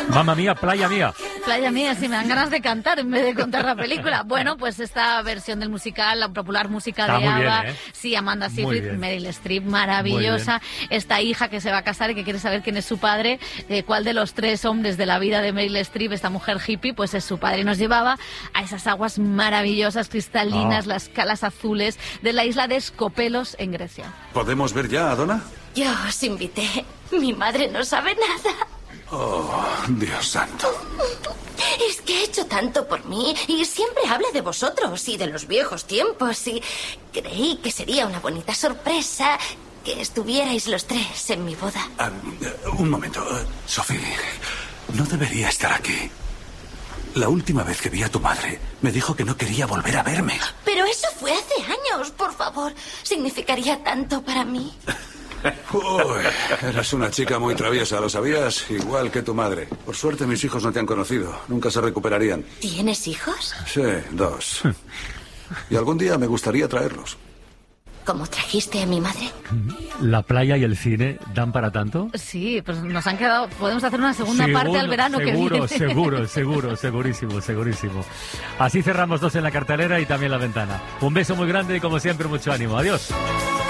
Mamma mía, playa mía. Playa mía, sí, me dan ganas de cantar en vez de contar la película. Bueno, pues esta versión del musical, la popular música Está de muy ABBA, bien, ¿eh? Sí, Amanda Muy Seyfried, bien. Meryl Streep, maravillosa. Esta hija que se va a casar y que quiere saber quién es su padre, cuál de los 3 hombres de la vida de Meryl Streep, esta mujer hippie, pues es su padre. Y nos llevaba a esas aguas maravillosas, cristalinas, las calas azules de la isla de Skopelos en Grecia. ¿Podemos ver ya a Donna? Yo os invité. Mi madre no sabe nada. Oh, Dios santo. Es que ha hecho tanto por mí y siempre habla de vosotros y de los viejos tiempos y creí que sería una bonita sorpresa que estuvierais los 3 en mi boda. Un momento. Sophie, no debería estar aquí. La última vez que vi a tu madre, me dijo que no quería volver a verme. Pero eso fue hace años, por favor. Significaría tanto para mí. Uy, eres una chica muy traviesa, ¿lo sabías? Igual que tu madre. Por suerte mis hijos no te han conocido. Nunca se recuperarían. ¿Tienes hijos? Sí, 2. Y algún día me gustaría traerlos. ¿Cómo trajiste a mi madre? ¿La playa y el cine dan para tanto? Sí, pues nos han quedado... Podemos hacer una segunda parte al verano que viene. Segurísimo. Así cerramos 2 en la cartelera y también la ventana. Un beso muy grande y como siempre mucho ánimo. Adiós.